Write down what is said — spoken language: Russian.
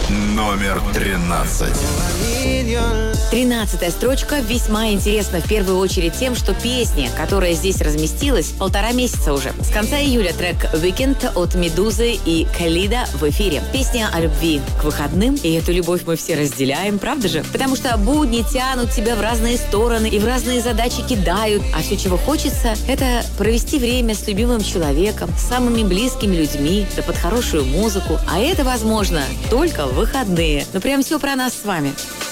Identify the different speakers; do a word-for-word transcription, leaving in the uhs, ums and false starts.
Speaker 1: Номер тринадцать.
Speaker 2: Тринадцатая строчка весьма интересна в первую очередь тем, что песня, которая здесь разместилась, полтора месяца уже. С конца июля трек «Weekend» от «Медузы» и «Калида» в эфире. Песня о любви к выходным, и эту любовь мы все разделяем, правда же? Потому что будни тянут тебя в разные стороны и в разные задачи кидают, а все, чего хочется, это провести время с любимым человеком, с самыми близкими людьми, да под хорошую музыку. А это возможно только в выходные. Ну прям все про нас с вами.